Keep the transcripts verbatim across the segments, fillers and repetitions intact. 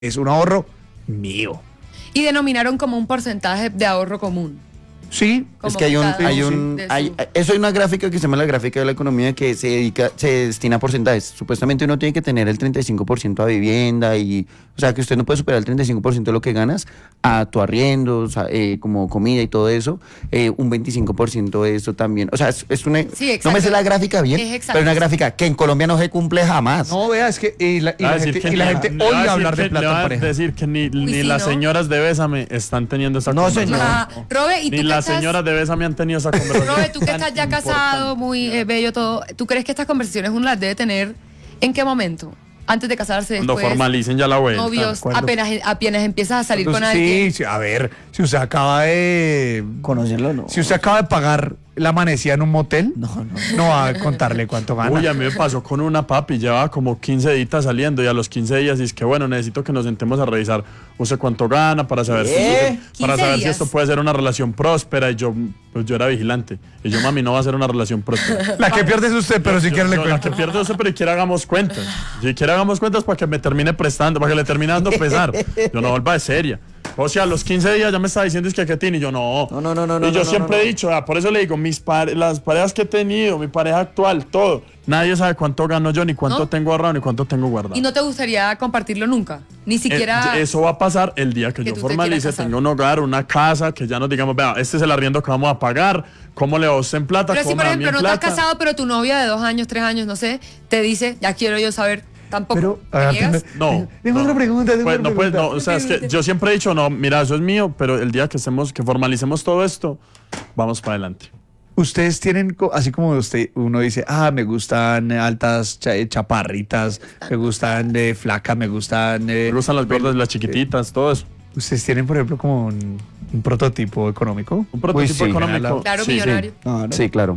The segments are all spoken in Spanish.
es un ahorro mío. Y denominaron como un porcentaje de ahorro común. Sí, Como es que hay un, cada hay uno un, de hay, su- eso hay una gráfica que se llama la gráfica de la economía que se dedica, se destina a porcentajes. Supuestamente uno tiene que tener el treinta y cinco por ciento a vivienda y, o sea, que usted no puede superar el treinta y cinco por ciento de lo que ganas a tu arriendo, o sea, eh, como comida y todo eso, eh, un veinticinco por ciento de eso también. O sea, es, es una, Sí, no me sé la gráfica bien, Es exacto. pero una gráfica que en Colombia no se cumple jamás. No, vea, es que y la, y Le va la a decir gente, que y la ni- gente le va a odia decir hablar de que- plata le va en a pareja. decir que ni, ni sí, las ¿no? señoras de Bésame están teniendo esa No, conversación. señor. Ah, Robe, ¿y tú Ni que las estás- señoras de Bésame han tenido esa conversación. Robe, tú que tan estás ya importante. casado, muy eh, bello todo, ¿tú crees que estas conversaciones uno las debe tener en qué momento? Antes de casarse, Cuando después, formalicen ya la vuelta. novios, acuerdo. apenas, apenas empiezas a salir con Entonces, alguien. sí, sí, a ver, si usted acaba de Conocerlo, no. si usted acaba de pagar la amanecida en un motel, no, no, no va a contarle cuánto gana. Uy, a mí me pasó con una papi, llevaba como quince días saliendo y a los quince días dice que bueno, necesito que nos sentemos a revisar usted cuánto gana para saber, ¿Qué? si, para quince saber si días. esto puede ser una relación próspera y yo, pues yo era vigilante y yo, mami, no va a ser una relación próspera. La que pierde es usted, pero si Yo- quiere le yo, la cuento. que pierde usted, pero si quiere hagamos cuentas. Si quiere hagamos cuentas para que me termine prestando, para que le termine dando pesar. Yo no vuelva de seria. O sea, a los quince días ya me estaba diciendo es que qué tiene y yo no. No, no, no, no, Y no, yo no, siempre no, he no. dicho, ah, por eso le digo, mis pare- las parejas que he tenido, mi pareja actual, todo. Nadie sabe cuánto gano yo, ni cuánto ¿No? tengo ahorrado, ni cuánto tengo guardado. ¿Y no te gustaría compartirlo nunca? Ni Eh, siquiera... eso va a pasar el día que, que yo tú te formalice, quieras casar. tenga un hogar, una casa, que ya nos digamos, vea, este es el arriendo que vamos a pagar, cómo le va a usted en plata, Pero si, cómo por me da a mí ejemplo, en no estás plata. casado, pero tu novia de dos años, tres años, no sé, te dice, ya quiero yo saber, tampoco. Pero, ¿Te ah, niegas? No. Tengo no. otra pregunta, tengo Pues, otra no, pues, pregunta. no, o sea, es que yo siempre he dicho, no, mira, eso es mío, pero el día que estemos, que formalicemos todo esto, vamos para adelante. Ustedes tienen, co- así como usted, uno dice, ah, me gustan eh, altas cha- eh, chaparritas, me gustan de flaca, me gustan... eh, Me gustan las gordas, las chiquititas, todo eso. ¿Ustedes tienen, por ejemplo, como un, un prototipo económico? Un prototipo sí, económico. Claro, sí, millonario. No, no. Sí, claro.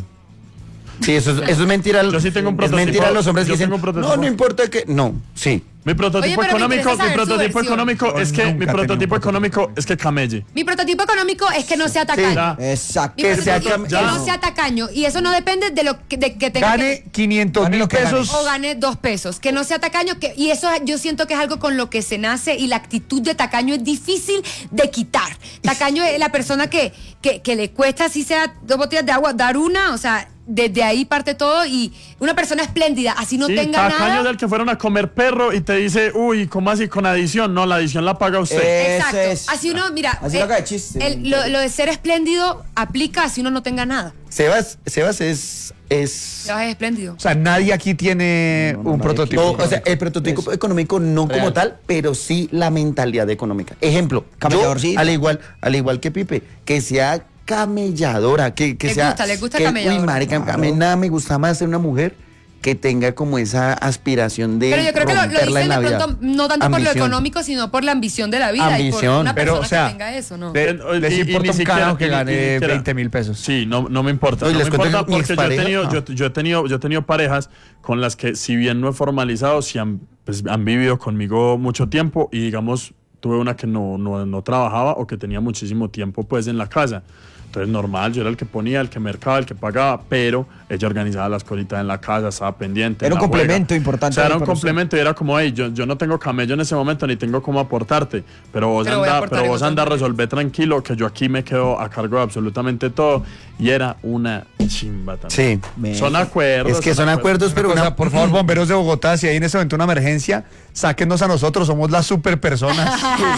Sí, eso es, eso es mentira. Yo sí tengo un Es prototipo. mentira los hombres que Yo dicen, tengo un prototipo. no, no importa que... No, sí. Mi prototipo Oye, pero me económico, interesa mi saber su prototipo versión. económico Yo es que, nunca mi he tenido un prototipo prototipo. económico es que camelle. Mi prototipo económico es que no sea tacaño. Sí. Exacto. Mi Que sea prototipo cam- que ya. no sea tacaño. Y eso no depende de lo que, de que tenga Gane que- quinientos Gane mil lo que gane. pesos. o gane dos pesos. Que no sea tacaño. Que, y eso yo siento que es algo con lo que se nace y la actitud de tacaño es difícil de quitar. Tacaño es la persona que, que, que le cuesta, si sea dos botellas de agua, dar una, o sea, desde ahí parte todo. Y una persona espléndida, así no Sí, tenga tacaño nada. del que fueron a comer perro y te dice, uy, ¿cómo así con adición? No, la adición la paga usted. Eh, Exacto. Ese es- Así uno, mira, Así eh, lo haga de chiste. el- lo, lo de ser espléndido aplica así uno no tenga nada. Sebas, Sebas es... es Ya es espléndido. O sea, nadie aquí tiene un prototipo. no, o sea, el prototipo económico no como tal, pero sí la mentalidad económica. Ejemplo, yo, Camelladorcito. al igual, al igual que Pipe, que sea camelladora, que, que Le sea... gusta, le gusta que, camelladora. Uy, marica, a mí nada me gusta más ser una mujer que tenga como esa aspiración de Pero yo creo que lo, lo romperla dicen en la de vida. pronto no tanto por lo Ambición. económico, sino por la ambición de la vida y por Ambición, una pero, persona o sea, que tenga eso, ¿no? Le- Eh, les y- y importa ni un siquiera- carajo que y- y gane ni siquiera- veinte mil pesos. Sí, no, no me importa. No, y no les me cuento importa que mi porque yo he, expareja- tenido, ah. yo, yo he tenido, yo he tenido parejas con las que, si bien no he formalizado, sí han, pues, han vivido conmigo mucho tiempo y, digamos, tuve una que no, no, no trabajaba o que tenía muchísimo tiempo pues en la casa. Entonces, normal, yo era el que ponía, el que mercaba, el que pagaba, pero ella organizaba las cositas en la casa, estaba pendiente. Era en un la juega. complemento importante O sea, era ahí un para usted. complemento y era como, hey, yo, yo no tengo camello en ese momento ni tengo cómo aportarte, pero vos Pero voy a anda, aportar pero en vos otro anda a momento. resolver tranquilo, que yo aquí me quedo a cargo de absolutamente todo. Y era una chimba también. Sí. Me- Son acuerdos. Es que son acuerdos, pero Una una... cosa, por favor, bomberos de Bogotá, si hay en este momento una emergencia, sáquenos a nosotros, somos las super personas.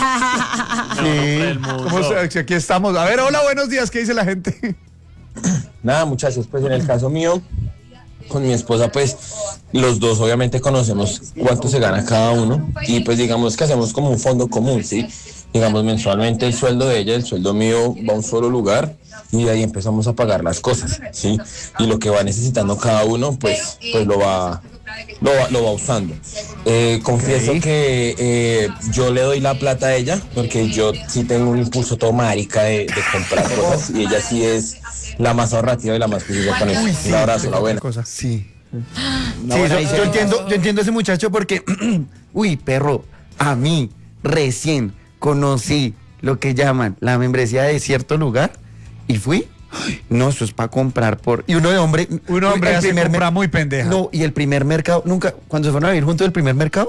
Sí. Somos- aquí estamos. A ver, hola, buenos días, ¿qué dice la gente? Nada, muchachos, pues en el caso mío, con mi esposa, pues los dos obviamente conocemos cuánto se gana cada uno y pues digamos que hacemos como un fondo común, ¿sí? Digamos mensualmente el sueldo de ella, el sueldo mío va a un solo lugar y de ahí empezamos a pagar las cosas, ¿sí? Y lo que va necesitando cada uno, pues, pues lo va... Lo va, lo va usando. Eh, confieso que eh, yo le doy la plata a ella porque yo sí tengo un impulso todo marica de, de comprar cosas y ella sí es la más ahorrativa y la más juiciosa con eso. Un abrazo, la buena. Cosa. Sí. Una Sí, buena yo, idea. yo entiendo, yo entiendo a ese muchacho porque, uy, perro, a mí recién conocí lo que llaman la membresía de cierto lugar y fui. Ay, no, eso es para comprar por... Y uno de hombre... Un hombre el hace primer compra mer- muy pendeja. No, y el primer mercado, nunca, cuando se fueron a vivir juntos el primer mercado,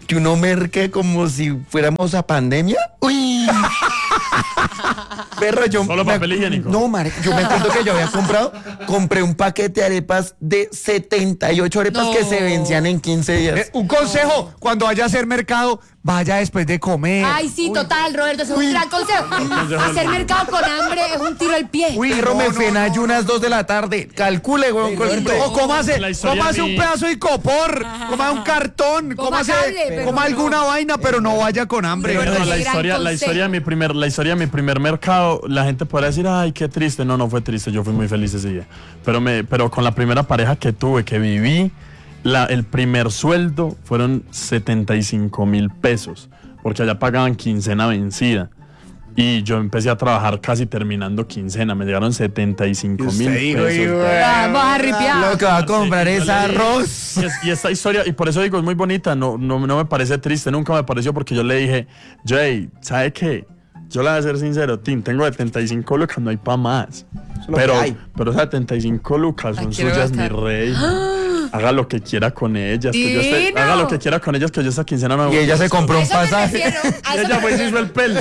que uno merque como si fuéramos a pandemia. ¡Uy! Perro, yo ¿Solo me- papel higiénico? No, marica, yo me acuerdo que yo había comprado, compré un paquete de arepas de setenta y ocho arepas No. que se vencían en quince días. Eh, un consejo, cuando vaya a hacer mercado, vaya después de comer. Ay, sí, total, Roberto, ese es un gran consejo. Hacer mercado con hambre es un tiro al pie. Uy, Perro, no, me no, fui en no. ayunas dos de la tarde. Calcule, weón. con- O cómase, La historia cómase mi- un pedazo de copor, coma un cartón, Coma cómase, cable, pero coma no. alguna vaina, pero no vaya con hambre. Pero Pero Qué la gran historia, la consejo. historia de mi primer, la historia de mi primer mercado, la gente podrá decir, ay, qué triste. No, no fue triste, yo fui muy feliz ese día. Pero me, pero con la primera pareja que tuve, que viví, la, el primer sueldo fueron setenta y cinco mil pesos, porque allá pagaban quincena vencida. Y yo empecé a trabajar casi terminando quincena, me llegaron setenta y cinco mil usted dijo, pesos. hijo de- Vamos a ripiar. Lo que va a comprar Sí, es yo le- arroz. Y, es- y esta historia, y por eso digo, es muy bonita, no, no, no me parece triste, nunca me pareció, porque yo le dije, Jay, ¿sabe qué? Yo le voy a ser sincero, Tim, tengo setenta y cinco lucas, no hay pa' más. lo Pero, que hay. pero setenta y cinco lucas son Ay, quiero suyas, mi gastar. rey. Haga lo que quiera con ellas. Que yo esté- Divino. haga lo que quiera con ellas, que yo esta quincena no me Y voy a ella se gastar. compró A un eso me pasaje. refiero, a Y eso ella me fue y se hizo refiero. el pelo.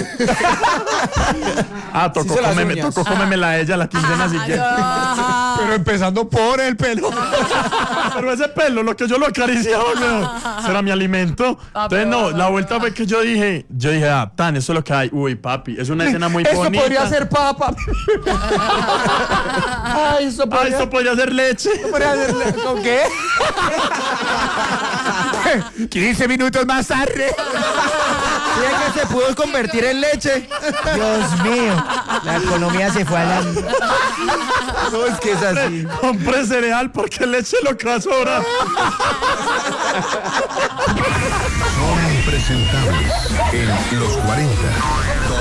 Ah, tocó, Se las cómeme, uñas. tocó cómemela a ella la quincena siguiente. Ah, Pero empezando por el pelo. Pero ese pelo, lo que yo lo acariciaba, weón, será mi alimento. Entonces, no, la vuelta fue que yo dije, yo dije, ah, tan, eso es lo que hay. Uy, papi, es una escena muy Eso bonita. podría ser papa. Ay, eso Ah, podría, esto podría ser leche. podría ser- ¿Con qué? quince minutos más tarde. Mira que se pudo convertir en leche. Dios mío, la economía se fue a la... No, es que es así. Compré cereal porque leche lo que va a sobrar. Son impresentables en los cuarenta.